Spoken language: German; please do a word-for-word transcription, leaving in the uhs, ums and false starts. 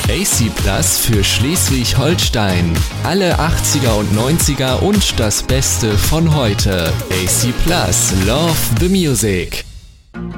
A C Plus für Schleswig-Holstein. Alle achtziger und neunziger und das Beste von heute. A C Plus, love the music.